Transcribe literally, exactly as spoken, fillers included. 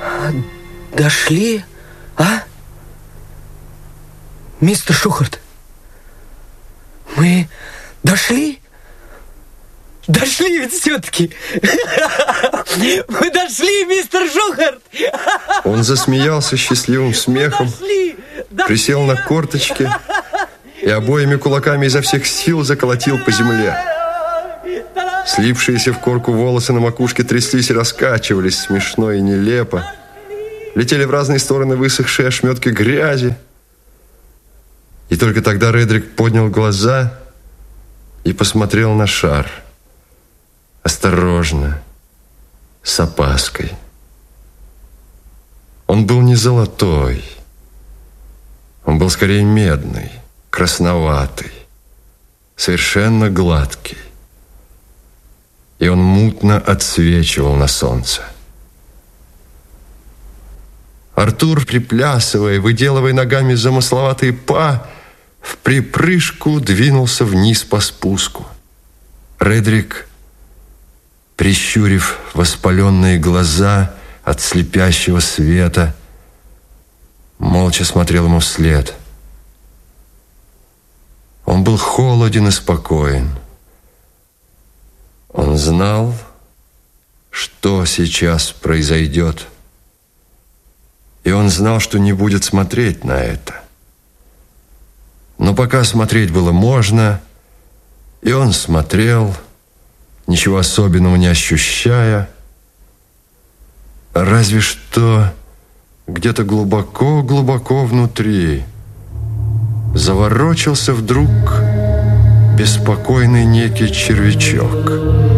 Дошли, а? Мистер Шухарт, мы дошли? Дошли ведь все-таки! Мы дошли, мистер Шухарт! Он засмеялся счастливым смехом, дошли, дошли. Присел на корточки и обоими кулаками изо всех сил заколотил по земле. Слипшиеся в корку волосы на макушке тряслись и раскачивались смешно и нелепо. Летели в разные стороны высохшие ошметки грязи. И только тогда Редрик поднял глаза и посмотрел на шар. Осторожно, с опаской. Он был не золотой. Он был скорее медный, красноватый, совершенно гладкий. И он мутно отсвечивал на солнце. Артур, приплясывая, выделывая ногами замысловатые па, в припрыжку двинулся вниз по спуску. Редрик, прищурив воспаленные глаза от слепящего света, молча смотрел ему вслед. Он был холоден и спокоен. Он знал, что сейчас произойдет. И он знал, что не будет смотреть на это. Но пока смотреть было можно, и он смотрел, ничего особенного не ощущая, разве что где-то глубоко-глубоко внутри заворочился вдруг беспокойный некий червячок.